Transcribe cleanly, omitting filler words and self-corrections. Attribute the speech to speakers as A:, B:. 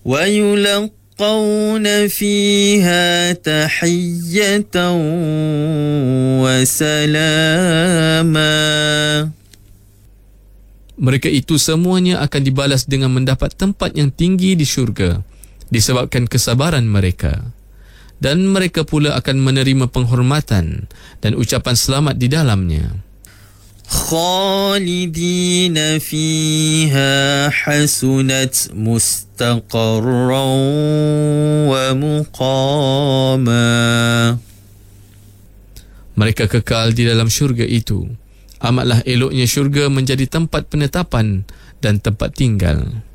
A: ويلقون فيها تحية وسلاما.
B: Mereka itu semuanya akan dibalas dengan mendapat tempat yang tinggi di syurga disebabkan kesabaran mereka. Dan mereka pula akan menerima penghormatan dan ucapan selamat di dalamnya.
A: خالدين فيها حسنت مستقرا ومقاما.
B: Mereka kekal di dalam syurga itu. Amatlah eloknya syurga menjadi tempat penetapan dan tempat tinggal.